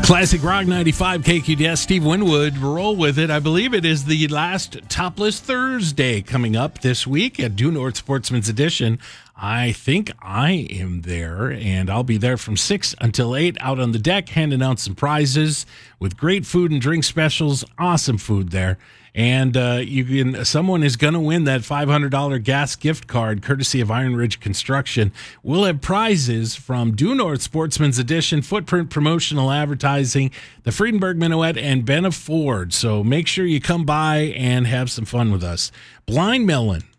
Classic Rock 95 KQDS, Steve Winwood, roll with it. I believe it is the last Topless Thursday coming up this week at Due North Sportsman's Edition. I think I am there, and I'll be there from 6 until 8 out on the deck, handing out some prizes with great food and drink specials. Awesome food there. And someone is going to win that $500 gas gift card courtesy of Iron Ridge Construction. We'll have prizes from Due North Sportsman's Edition, Footprint Promotional Advertising, the Friedenberg Minuet, and Benna Ford. So make sure you come by and have some fun with us. Blind Melon